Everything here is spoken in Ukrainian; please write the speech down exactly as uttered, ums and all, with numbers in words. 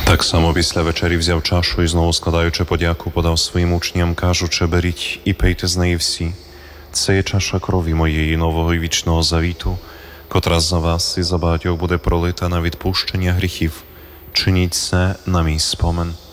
Так само після вечері взяв чашу і знову складаючи подяку, подав своїм учням, кажучи: беріть і пийте з неї всі. Це є чаша крові моєї нового і вічного завіту, котра за вас і за багатьох буде пролита на відпущення гріхів. Чиніть це на мій спомин.